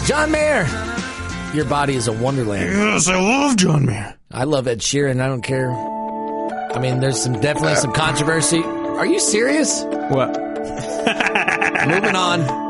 John Mayer. Your body is a wonderland. Yes, I love John Mayer. I love Ed Sheeran. I don't care. I mean, there's definitely some controversy. Are you serious? What? Moving on.